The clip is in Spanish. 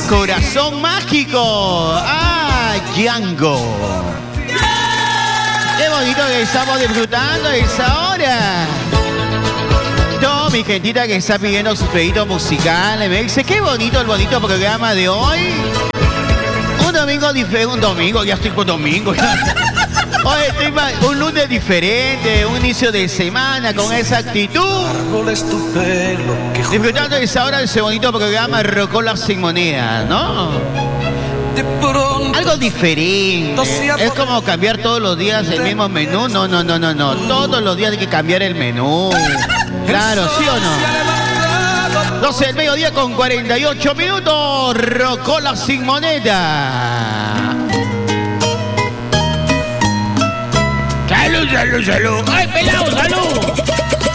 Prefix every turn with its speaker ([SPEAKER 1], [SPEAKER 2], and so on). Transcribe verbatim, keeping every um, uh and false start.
[SPEAKER 1] Corazón Mágico. Ah, Django. Qué bonito que estamos disfrutando de esa hora. Toda mi gentita que está pidiendo sus pedidos musicales me dice, qué bonito el bonito programa de hoy. Un domingo diferente, un domingo, ya estoy con domingo. Hoy estoy más, un lunes diferente, un inicio de semana con esa actitud. Disfrutando de esa hora de ese bonito programa Rocola sin moneda, ¿no? Algo diferente. Es como cambiar todos los días el mismo menú. No, no, no, no, no. Todos los días hay que cambiar el menú. Claro, ¿sí o no? doce del mediodía con cuarenta y ocho minutos. Rocola sin moneda. Salud, salud, salud. ¡Ay, pelado, salud!